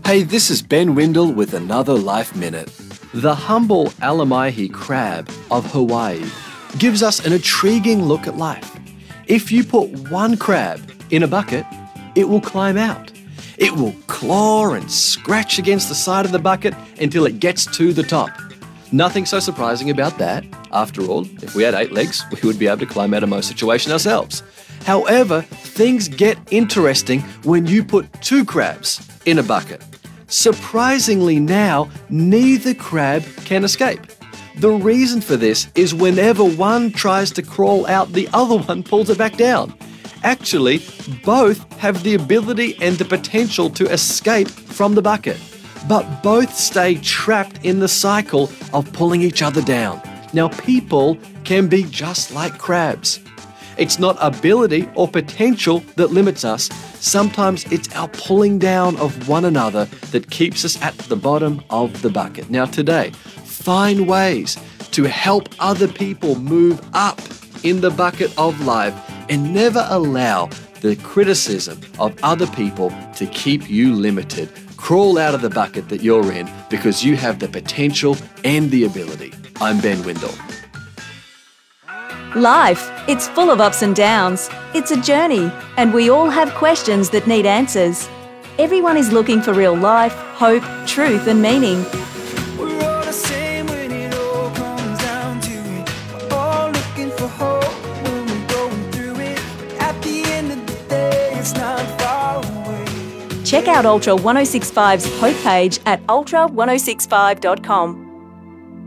Hey, this is Ben Windle with another Life Minute. The humble Alamahi crab of Hawaii gives us an intriguing look at life. If you put one crab in a bucket, it will climb out. It will claw and scratch against the side of the bucket until it gets to the top. Nothing so surprising about that. After all, if we had 8 legs, we would be able to climb out of most situations ourselves. However, things get interesting when you put 2 crabs in a bucket. Surprisingly now, neither crab can escape. The reason for this is whenever one tries to crawl out, the other one pulls it back down. Actually, both have the ability and the potential to escape from the bucket, but both stay trapped in the cycle of pulling each other down. Now, people can be just like crabs. It's not ability or potential that limits us. Sometimes it's our pulling down of one another that keeps us at the bottom of the bucket. Now today, find ways to help other people move up in the bucket of life and never allow the criticism of other people to keep you limited. Crawl out of the bucket that you're in because you have the potential and the ability. I'm Ben Windle. Life, it's full of ups and downs. It's a journey, and we all have questions that need answers. Everyone is looking for real life, hope, truth, and meaning. We're all the same when it all comes down to it. We're all looking for hope when we're going through it. At the end of the day, it's not far away. Check out Ultra 1065's Hope page at ultra1065.com.